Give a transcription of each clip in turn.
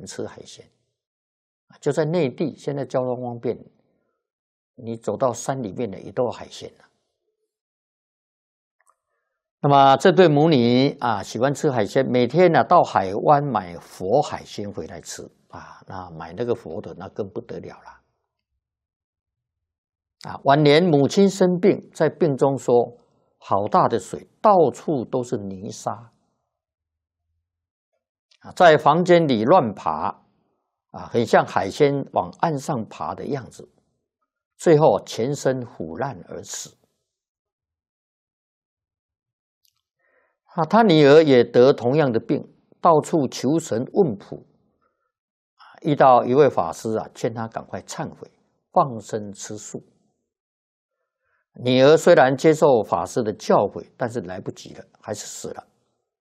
欢吃海鲜，就在内地，现在交通方便，你走到山里面的也都有海鲜了。那么这对母女啊，喜欢吃海鲜，每天呢到海湾买活海鲜回来吃啊，那买那个活的那更不得了了。啊，晚年母亲生病，在病中说：“好大的水，到处都是泥沙啊，在房间里乱爬啊，很像海鲜往岸上爬的样子。最后全身腐烂而死。”啊，他女儿也得同样的病，到处求神问卜。遇到一位法师啊，劝他赶快忏悔，放生吃素。女儿虽然接受法师的教诲，但是来不及了，还是死了。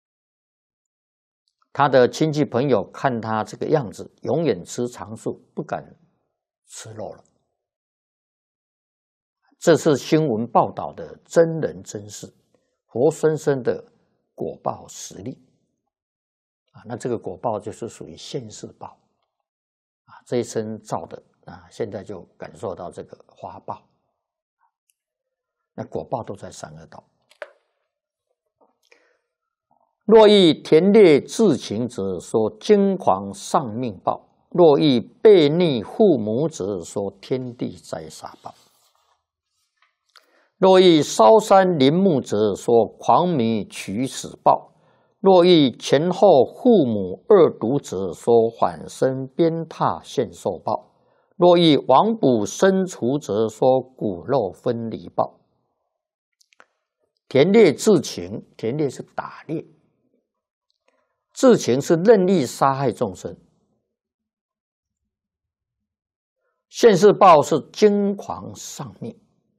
他的亲戚朋友看他这个样子，永远吃长素，不敢吃肉了。这是新闻报道的真人真事，活生生的果报实例啊。那这个果报就是属于现世报啊，这一生造的啊，现在就感受到这个花报。那果报都在三恶道。若欲田猎自情者，说惊惶丧命报；若欲背逆父母者，说天地灾杀报；若欲烧山林木者，说狂迷取死报；若欲前后父母恶毒者，说反生鞭挞现受报；若欲亡卜生除者，说骨肉分离报。田猎自情，田猎是打猎，自情是任意杀害众生，现世报是惊惶丧命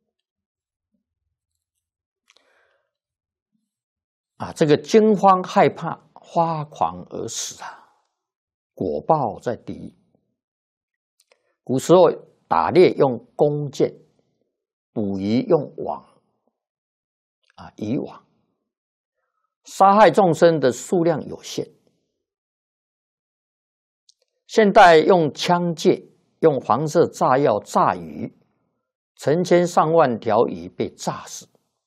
啊，这个惊慌害怕，发狂而死啊，果报在地狱。古时候打猎用弓箭，捕鱼用网啊，渔网，杀害众生的数量有限。现代用枪械、用黄色炸药炸鱼，成千上万条鱼被炸死，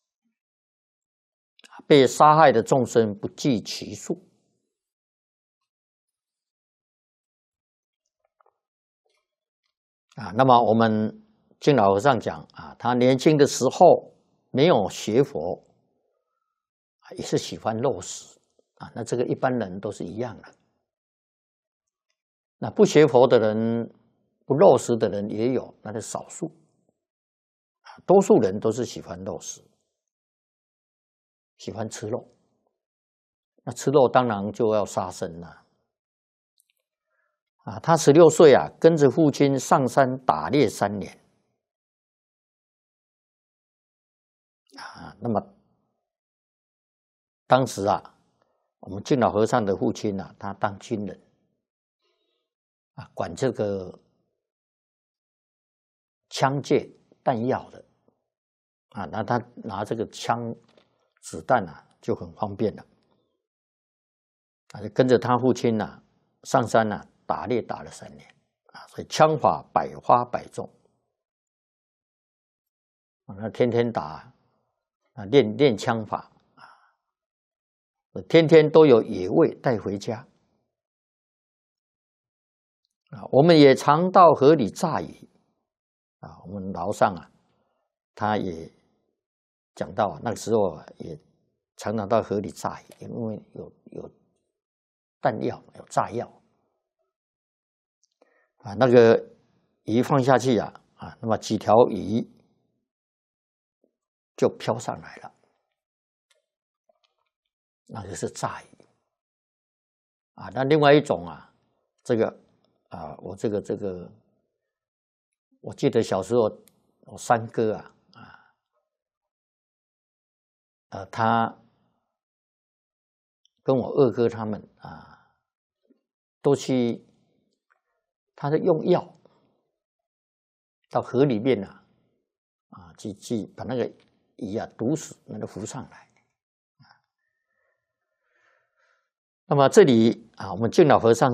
被杀害的众生不计其数。啊，那么我们敬老和尚讲啊，他年轻的时候没有学佛，也是喜欢肉食啊。那这个一般人都是一样的。那不学佛的人、不肉食的人也有，那是少数。多数人都是喜欢肉食，喜欢吃肉。那吃肉当然就要杀生了。啊，他16岁啊，跟着父亲上山打猎3年。啊，那么当时啊，我们敬老和尚的父亲啊，他当军人，啊，管这个枪械弹药的，啊，那他拿这个枪子弹啊，就很方便了。啊，就跟着他父亲啊，上山啊，打猎打了3年，啊，所以枪法百发百中。啊，那天天打啊，练枪法啊，天天都有野味带回家。啊，我们也常到河里炸鱼。啊，我们老上啊，他也讲到啊，那个时候啊，也常常到河里炸鱼，因为有弹药，有炸药。啊，那个鱼放下去啊，那么几条鱼就飘上来了，那就是炸鱼。啊，那另外一种啊，这个啊，我这个，我记得小时候我三哥啊，他跟我二哥他们啊，都去，他是用药到河里面去把那个鱼啊毒死，那个浮上来。那么这里啊，我们敬老和尚